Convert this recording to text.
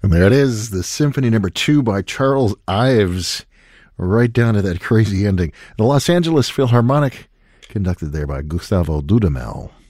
And there it is, the Symphony No. 2 by Charles Ives, right down to that crazy ending. The Los Angeles Philharmonic, conducted there by Gustavo Dudamel.